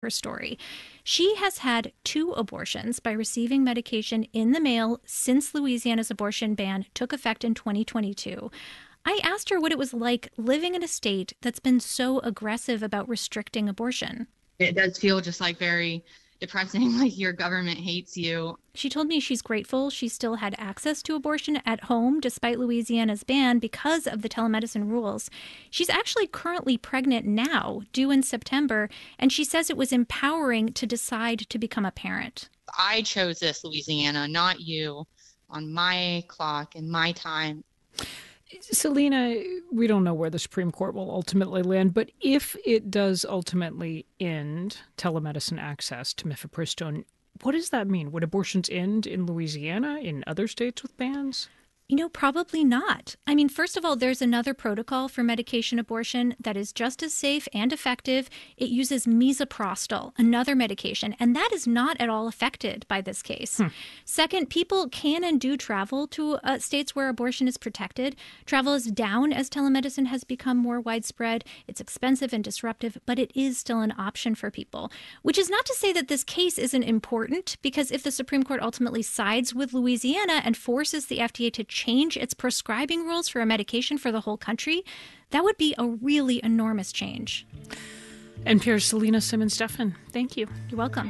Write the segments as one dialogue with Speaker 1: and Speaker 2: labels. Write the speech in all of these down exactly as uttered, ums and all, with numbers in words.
Speaker 1: her story. She has had two abortions by receiving medication in the mail since Louisiana's abortion ban took effect in twenty twenty-two. I asked her what it was like living in a state that's been so aggressive about restricting abortion.
Speaker 2: It does feel just like very depressing, like your government hates you.
Speaker 1: She told me she's grateful she still had access to abortion at home despite Louisiana's ban because of the telemedicine rules. She's actually currently pregnant now, due in September, and she says it was empowering to decide to become a parent.
Speaker 2: I chose this, Louisiana, not you, on my clock and my time.
Speaker 3: Selena, we don't know where the Supreme Court will ultimately land, but if it does ultimately end telemedicine access to mifepristone, what does that mean? Would abortions end in Louisiana, in other states with bans?
Speaker 1: You know, probably not. I mean, first of all, there's another protocol for medication abortion that is just as safe and effective. It uses misoprostol, another medication, and that is not at all affected by this case. Hmm. Second, people can and do travel to uh, states where abortion is protected. Travel is down as telemedicine has become more widespread. It's expensive and disruptive, but it is still an option for people, which is not to say that this case isn't important, because if the Supreme Court ultimately sides with Louisiana and forces the F D A to change its prescribing rules for a medication for the whole country, that would be a really enormous change.
Speaker 3: N P R's Selena Simmons-Duffin, thank you.
Speaker 1: You're welcome.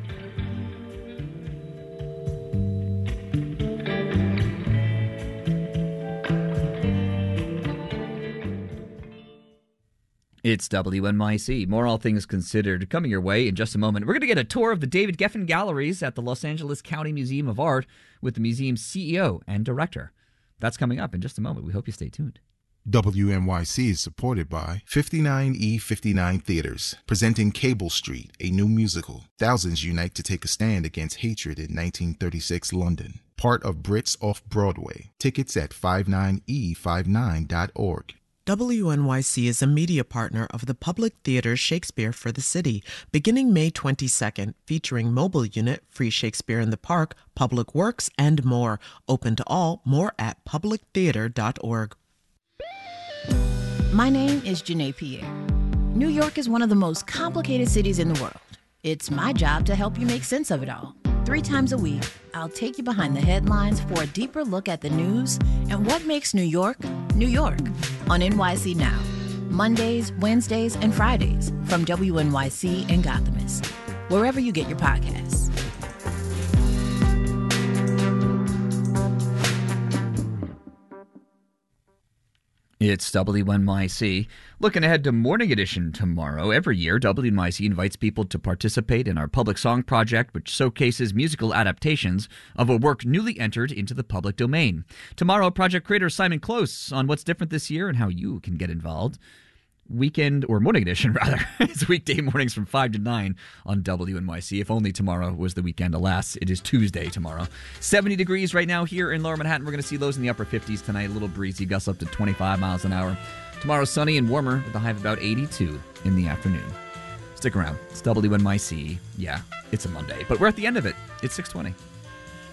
Speaker 4: It's W N Y C. More All Things Considered coming your way in just a moment. We're going to get a tour of the David Geffen Galleries at the Los Angeles County Museum of Art with the museum's C E O and director. That's coming up in just a moment. We hope you stay tuned.
Speaker 5: W N Y C is supported by fifty-nine E fifty-nine Theaters, presenting Cable Street, a new musical. Thousands unite to take a stand against hatred in nineteen thirty-six London. Part of Brits Off-Broadway. Tickets at fifty-nine E fifty-nine dot org.
Speaker 6: W N Y C is a media partner of the Public Theater Shakespeare for the City, beginning May twenty-second, featuring mobile unit, free Shakespeare in the Park, public works, and more. Open to all, more at public theater dot org.
Speaker 7: My name is Janae Pierre. New York is one of the most complicated cities in the world. It's my job to help you make sense of it all. Three times a week, I'll take you behind the headlines for a deeper look at the news and what makes New York, New York, on N Y C Now. Mondays, Wednesdays, and Fridays from W N Y C and Gothamist, wherever you get your podcasts.
Speaker 4: It's W N Y C. Looking ahead to Morning Edition tomorrow. Every year, W N Y C invites people to participate in our Public Song Project, which showcases musical adaptations of a work newly entered into the public domain. Tomorrow, project creator Simon Close on what's different this year and how you can get involved. Weekend, or Morning Edition, rather. It's weekday mornings from five to nine on W N Y C. If only tomorrow was the weekend. Alas, it is Tuesday tomorrow. seventy degrees right now here in Lower Manhattan. We're going to see lows in the upper fifties tonight. A little breezy, gusts up to twenty-five miles an hour. Tomorrow, sunny and warmer with a high of about eighty-two in the afternoon. Stick around. It's W N Y C. Yeah, it's a Monday, but we're at the end of it. It's six twenty.